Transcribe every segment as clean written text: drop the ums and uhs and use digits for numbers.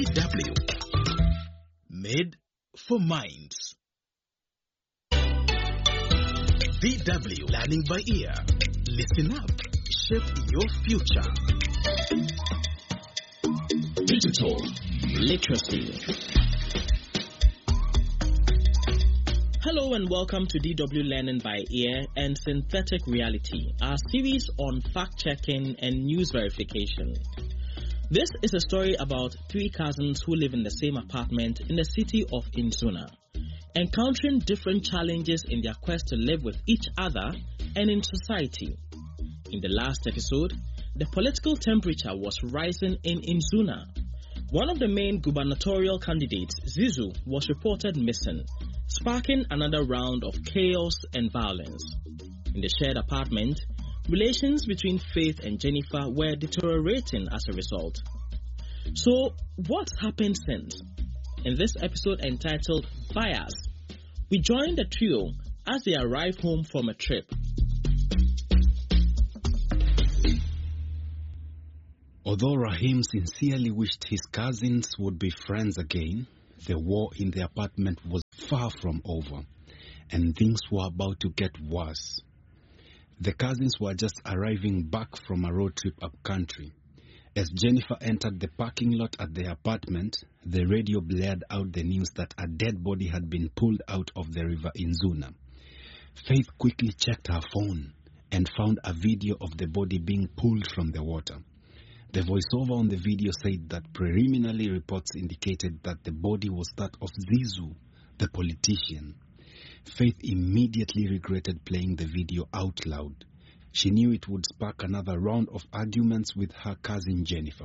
DW. Made for minds. DW, learning by ear. Listen up. Shape your future. Digital literacy. Hello and welcome to DW Learning by Ear and Synthetic Reality, our series on fact-checking and news verification. This is a story about three cousins who live in the same apartment in the city of Nzuna, encountering different challenges in their quest to live with each other and in society. In the last episode, the political temperature was rising in Nzuna. One of the main gubernatorial candidates, Zizu, was reported missing, sparking another round of chaos and violence. In the shared apartment, relations between Faith and Jennifer were deteriorating as a result. So, what's happened since? In this episode entitled Bias, we join the trio as they arrive home from a trip. Although Rahim sincerely wished his cousins would be friends again, the war in the apartment was far from over, and things were about to get worse. The cousins were just arriving back from a road trip up country. As Jennifer entered the parking lot at their apartment, the radio blared out the news that a dead body had been pulled out of the river Nzuna. Faith quickly checked her phone and found a video of the body being pulled from the water. The voiceover on the video said that preliminary reports indicated that the body was that of Zizu, the politician. Faith immediately regretted playing the video out loud. She knew it would spark another round of arguments with her cousin Jennifer.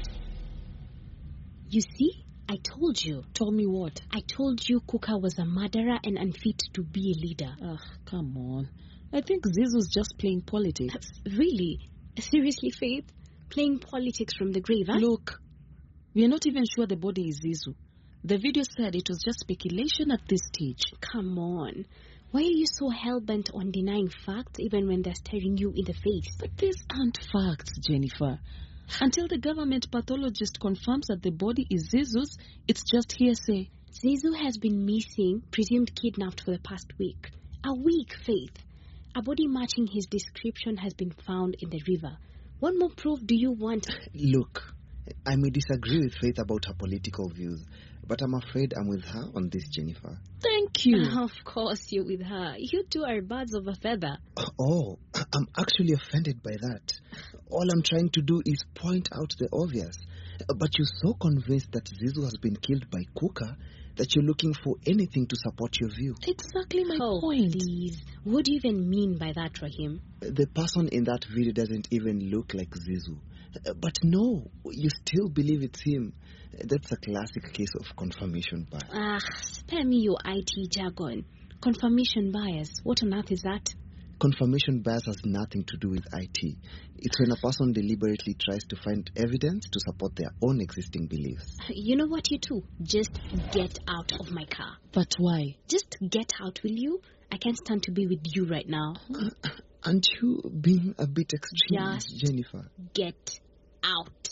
You see, I told you. Told me what? I told you Kuka was a murderer and unfit to be a leader. Ugh, come on. I think Zizu's just playing politics. Really? Seriously, Faith? Playing politics from the grave, huh? Look, we are not even sure the body is Zizu. The video said it was just speculation at this stage. Come on. Why are you so hell-bent on denying facts even when they're staring you in the face? But these aren't facts, Jennifer. Until the government pathologist confirms that the body is Zizu's, it's just hearsay. Zizu has been missing, presumed kidnapped for the past week. A week, Faith. A body matching his description has been found in the river. What more proof do you want? Look, I may disagree with Faith about her political views, but I'm afraid I'm with her on this, Jennifer. Thank you. Of course you're with her. You two are birds of a feather. Oh, I'm actually offended by that. All I'm trying to do is point out the obvious. But you're so convinced that Zizu has been killed by Kuka that you're looking for anything to support your view. Exactly my point. Please. What do you even mean by that, Rahim? The person in that video doesn't even look like Zizu. But no, you still believe it's him. That's a classic case of confirmation bias. Spare me your IT jargon. Confirmation bias. What on earth is that? Confirmation bias has nothing to do with IT. It's when a person deliberately tries to find evidence to support their own existing beliefs. You know what, you two? Just get out of my car. But why? Just get out, will you? I can't stand to be with you right now. Aren't you being a bit extreme, Just Jennifer? Get out.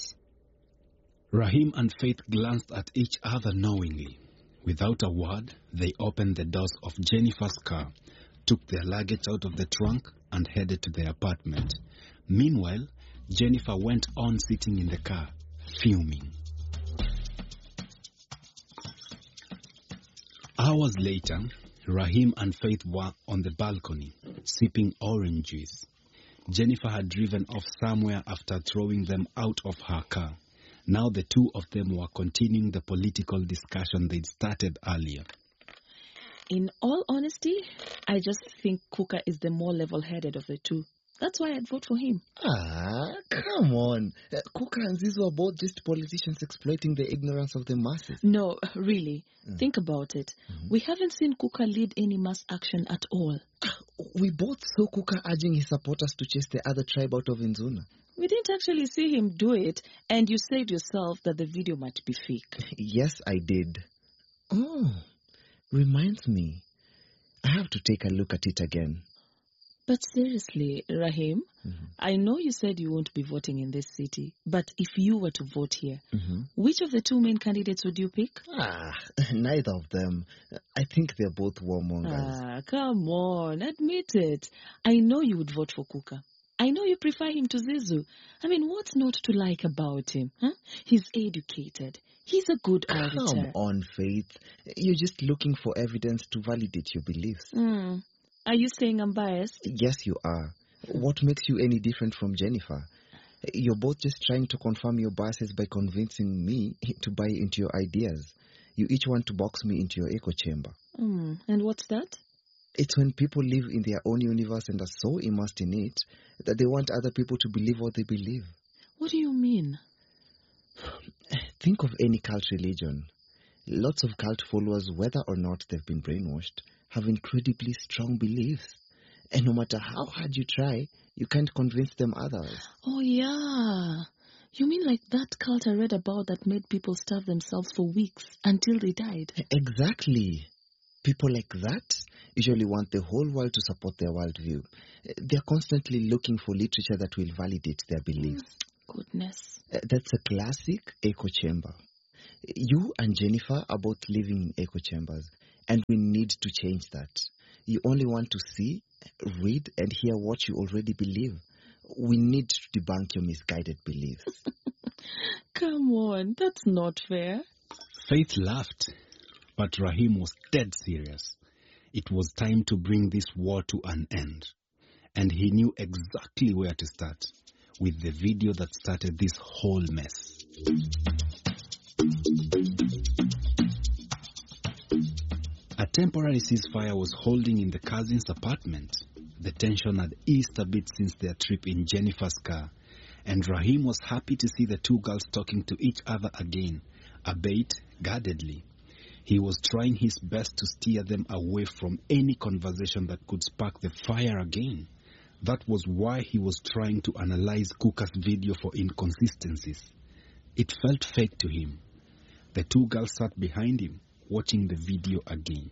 Rahim and Faith glanced at each other knowingly. Without a word, they opened the doors of Jennifer's car, took their luggage out of the trunk, and headed to their apartment. Meanwhile, Jennifer went on sitting in the car, fuming. Hours later, Rahim and Faith were on the balcony, sipping orange juice. Jennifer had driven off somewhere after throwing them out of her car. Now the two of them were continuing the political discussion they'd started earlier. In all honesty, I just think Kuka is the more level-headed of the two. That's why I'd vote for him. Come on. Kuka and Zizu are both just politicians exploiting the ignorance of the masses. No, really. Think about it. We haven't seen Kuka lead any mass action at all. We both saw Kuka urging his supporters to chase the other tribe out of Nzuna. We didn't actually see him do it, and you said yourself that the video might be fake. Yes, I did. Oh, reminds me. I have to take a look at it again. But seriously, Rahim, I know you said you won't be voting in this city, but if you were to vote here, which of the two main candidates would you pick? Neither of them. I think they're both warmongers. Come on, admit it. I know you would vote for Kuka. I know you prefer him to Zizu. I mean, what's not to like about him? Huh? He's educated. He's a good orator. Come on, Faith. You're just looking for evidence to validate your beliefs. Are you saying I'm biased? Yes, you are. What makes you any different from Jennifer? You're both just trying to confirm your biases by convincing me to buy into your ideas. You each want to box me into your echo chamber. And what's that? It's when people live in their own universe and are so immersed in it that they want other people to believe what they believe. What do you mean? Think of any cult religion. Lots of cult followers, whether or not they've been brainwashed, have incredibly strong beliefs. And no matter how hard you try, you can't convince them others. Oh, yeah. You mean like that cult I read about that made people starve themselves for weeks until they died? Exactly. People like that usually want the whole world to support their worldview. They're constantly looking for literature that will validate their beliefs. Goodness. That's a classic echo chamber. You and Jennifer are both living in echo chambers, and we need to change that. You only want to see, read, and hear what you already believe. We need to debunk your misguided beliefs. Come on, that's not fair. Faith laughed, but Rahim was dead serious. It was time to bring this war to an end. And he knew exactly where to start, with the video that started this whole mess. A temporary ceasefire was holding in the cousin's apartment. The tension had eased a bit since their trip in Jennifer's car, and Rahim was happy to see the two girls talking to each other again, albeit guardedly. He was trying his best to steer them away from any conversation that could spark the fire again. That was why he was trying to analyze Kuka's video for inconsistencies. It felt fake to him. The two girls sat behind him, watching the video again.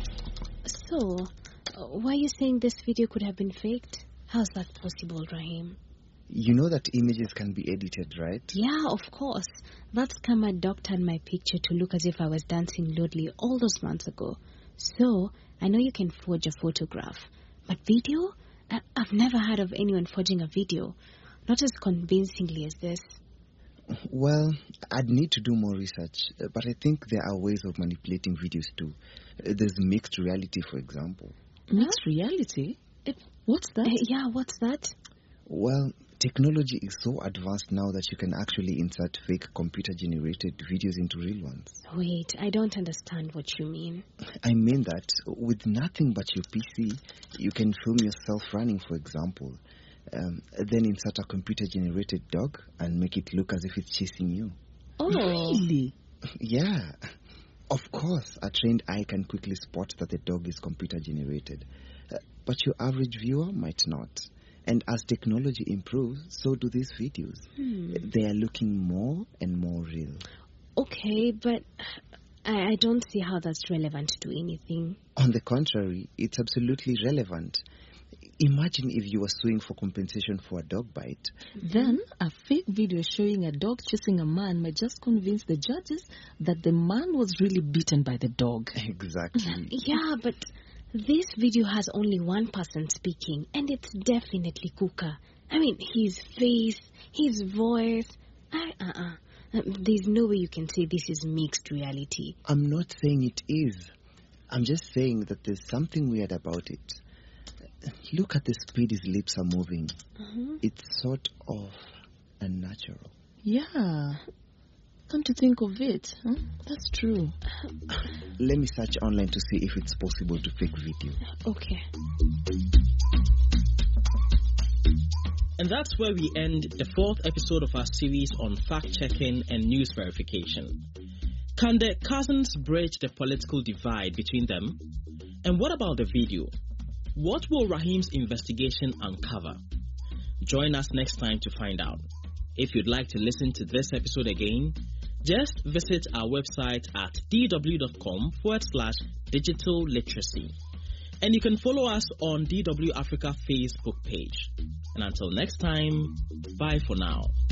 So, why are you saying this video could have been faked? How's that possible, Rahim? You know that images can be edited, right? Yeah, of course. That scammer doctored my picture to look as if I was dancing lewdly all those months ago. So, I know you can forge a photograph. But video? I've never heard of anyone forging a video. Not as convincingly as this. Well, I'd need to do more research, but I think there are ways of manipulating videos too. There's mixed reality, for example. Mixed reality? What's that? Yeah, what's that? Well, technology is so advanced now that you can actually insert fake computer-generated videos into real ones. Wait, I don't understand what you mean. I mean that with nothing but your PC, you can film yourself running, for example. Then insert a computer-generated dog and make it look as if it's chasing you. Oh, really? Yeah. Of course, a trained eye can quickly spot that the dog is computer-generated. But your average viewer might not. And as technology improves, so do these videos. They are looking more and more real. Okay, but I don't see how that's relevant to anything. On the contrary, it's absolutely relevant. Imagine if you were suing for compensation for a dog bite. Then a fake video showing a dog chasing a man might just convince the judges that the man was really bitten by the dog. Exactly. Yeah, but this video has only one person speaking, and it's definitely Kuka. I mean, his face, his voice. There's no way you can say this is mixed reality. I'm not saying it is. I'm just saying that there's something weird about it. Look at the speed his lips are moving. It's sort of unnatural. Yeah. Come to think of it, that's true. Let me search online to see if it's possible to fake video. Okay. And that's where we end the 4th episode of our series on fact-checking and news verification. Can the cousins bridge the political divide between them? And what about the video? What will Rahim's investigation uncover? Join us next time to find out. If you'd like to listen to this episode again, just visit our website at dw.com/digital literacy. And you can follow us on DW Africa Facebook page. And until next time, bye for now.